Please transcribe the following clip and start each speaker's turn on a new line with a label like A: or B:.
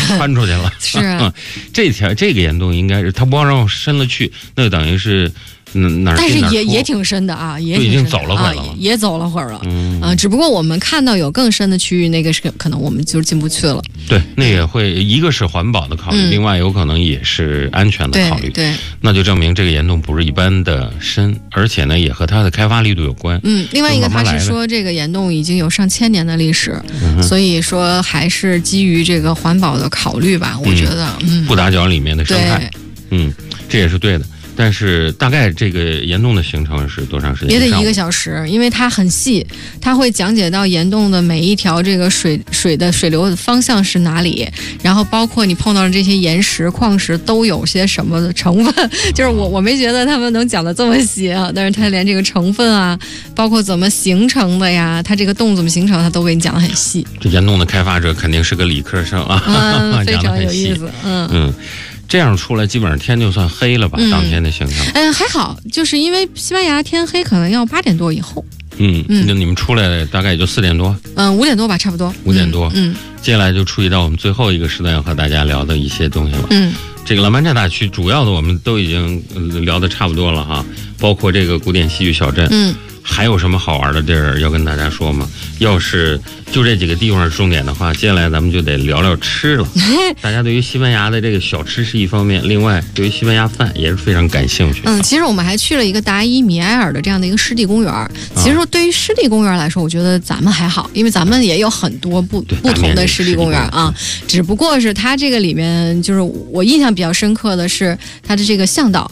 A: 穿出去了。
B: 是啊，
A: 这个岩洞应该是它不往上深了去，那就等于是哪儿
B: 但是
A: 进哪儿出
B: 也挺深的啊，也
A: 就已经
B: 挺深的
A: 走了会儿了
B: 啊，也走了会儿了。
A: 嗯
B: 只不过我们看到有更深的区域，那个是可能我们就进不去了。
A: 对，那也会一个是环保的考虑，另外有可能也是安全的考虑。
B: 对，
A: 那就证明这个岩洞不是一般的深，而且呢也和它的开发力度有关。
B: 另外一个
A: 就慢慢来呗
B: 他是说这个岩洞已经有上千年的历史，所以说还是基于这个环保的考虑吧，我觉得
A: 不打搅里面的生态。这也是对的。但是大概这个岩洞的行程是多长时间？
B: 也得1个小时，因为它很细，它会讲解到岩洞的每一条这个水的水流的方向是哪里，然后包括你碰到的这些岩石、矿石都有些什么的成分，就是我没觉得他们能讲得这么细啊，但是他连这个成分啊，包括怎么形成的呀，它这个洞怎么形成，他都给你讲得很细。
A: 这岩洞的开发者肯定是个理科生啊，
B: 非常有意思。
A: 这样出来基本上天就算黑了吧？当天的行程，
B: 还好，就是因为西班牙天黑可能要8点多以后。
A: 那你们出来大概也就4点多
B: ，5点多吧，差不多。
A: 5点多，接下来就触及到我们最后一个时段要和大家聊的一些东西了。这个拉曼查大区主要的我们都已经聊得差不多了哈，包括这个古典戏剧小镇。还有什么好玩的地儿要跟大家说吗？要是就这几个地方是重点的话，接下来咱们就得聊聊吃了。大家对于西班牙的这个小吃是一方面，另外对于西班牙饭也是非常感兴趣。
B: 其实我们还去了一个达伊米埃尔的这样的一个湿地公园。其实说对于湿地公园来说，我觉得咱们还好，因为咱们也有很多不同的湿地公园啊。只不过是它这个里面，就是我印象比较深刻的是它的这个向导